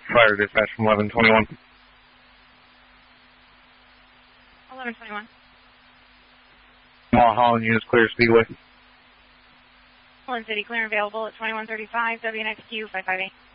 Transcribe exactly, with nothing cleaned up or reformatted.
Fire dispatch from eleven twenty-one. eleven twenty-one. All Holland units clear Speedway. Holland City clear and available at twenty-one thirty-five W N X Q five five eight.